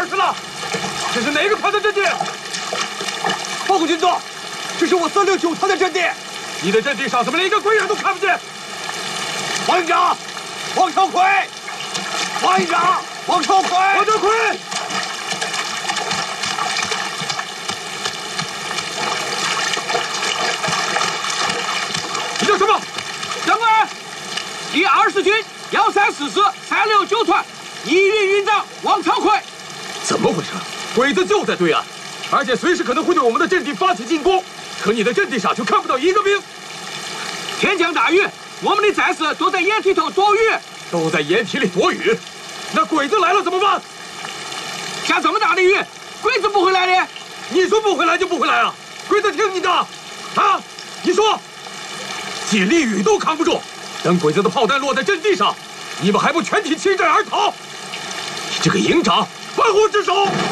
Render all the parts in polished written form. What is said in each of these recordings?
去了。这是哪个团的阵地？ 报告军座，这是我369团的阵地。 你的阵地上怎么连一个鬼人都看不见？ 王营长，王朝奎，王营长，王朝奎， 王朝奎。你叫什么？ 长官，第20军134师369团一营营长王朝奎。 怎么回事？鬼子就在对岸，而且随时可能会对我们的阵地发起进攻。可你的阵地上却看不到一个兵。 天降大雨，我们的战士都在掩体头躲雨。 都在掩体里躲雨？那鬼子来了怎么办？ 下这么大的雨，鬼子不会来的。 你说不会来就不会来啊？鬼子听你的？啊？你说，几粒雨都扛不住，等鬼子的炮弹落在阵地上，你们还不全体弃阵而逃？你这个营长，玩忽职守！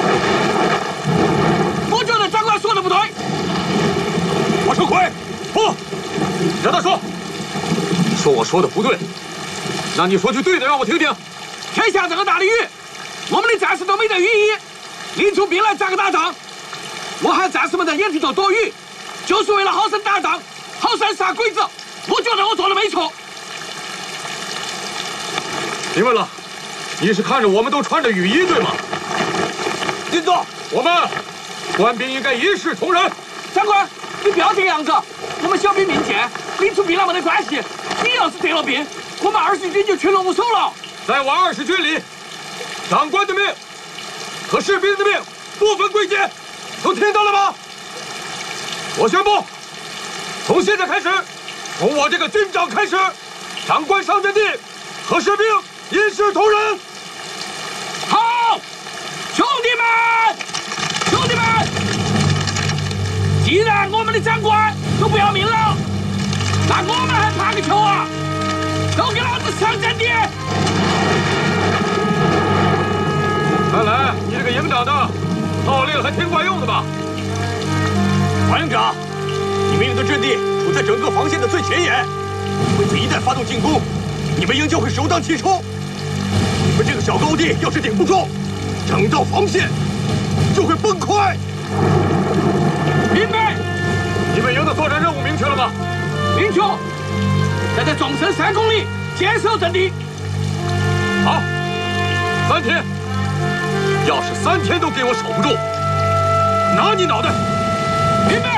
我觉得长官说的不对。 王朝奎， 不，让他说。你说我说的不对，那你说句对的让我听听。 天下这么大的雨，我们的战士都没得雨衣，拎出兵来扎个大仗。我喊战士们在掩体头躲雨，就是为了好生打仗，好生杀鬼子。我觉得我做的没错。 明白了，你是看着我们都穿着雨衣对吗？ 军座， 我们官兵应该一视同仁。 长官，你不要这个样子，我们小兵命贱，拎出兵来没得关系。你要是得了病，我们20军就群龙无首了。 在我20军里，长官的命和士兵的命不分贵贱，都听到了吗？我宣布，从现在开始，从我这个军长开始，长官上阵地和士兵一视同仁。 好，兄弟们，兄弟们，既然我们的长官都不要命了，那我们还怕个球啊！都给老子上阵地！ 看来你这个营长的号令还挺管用的吧？ 王营长，你们营的阵地处在整个防线的最前沿，鬼子一旦发动进攻，你们营就会首当其冲。你们这个小高地要是顶不住，整道防线就会崩溃。 明白。 你们营的作战任务明确了吗？ 明确，要在纵深3公里坚守阵地。 好，3天。要是3天都给我守不住，拿你脑袋！ 明白。